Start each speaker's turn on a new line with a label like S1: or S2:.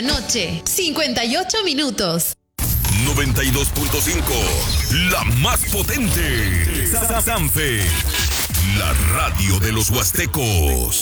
S1: noche, 58 minutos.
S2: 92.5, la más potente. Sanfe, la radio de los huastecos.